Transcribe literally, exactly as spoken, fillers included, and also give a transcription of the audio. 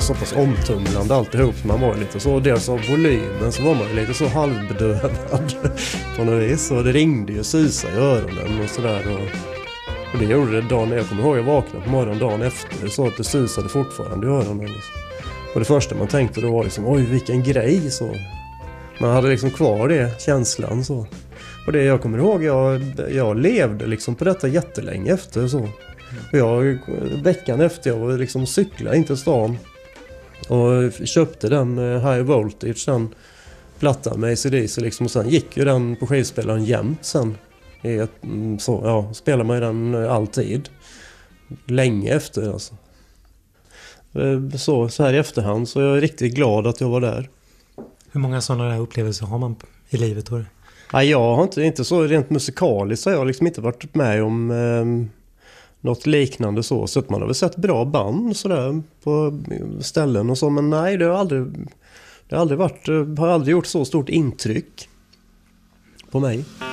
så pass omtumlande alltihop. Man var ju lite så, dels av volymen så var man ju lite så halvbedövad på något vis. Och det ringde ju susa i öronen och sådär. Och, och det gjorde det dagen, jag kommer ihåg jag vaknade på morgonen dagen efter så att det susade fortfarande i öronen liksom. Och det första man tänkte då var liksom, oj vilken grej så. Man hade liksom kvar det, känslan så. Och det jag kommer ihåg, jag, jag levde liksom på detta jättelänge efter så. Och jag, veckan efter jag var liksom cykla in till stan och köpte den High Voltage, den plattan med A C D C liksom. Och sen gick ju den på skivspelaren jämt sen. I ett, så, ja, spelar man ju den alltid. Länge efter alltså. Så, så här i efterhand så är jag riktigt glad att jag var där. Hur många sådana där upplevelser har man i livet då? Nej, jag har inte, inte så rent musikaliskt så jag har liksom inte varit med om eh, något liknande så. Så att man har väl sett bra band så där på ställen och så. Men nej, det har aldrig, det har aldrig varit, har aldrig gjort så stort intryck på mig.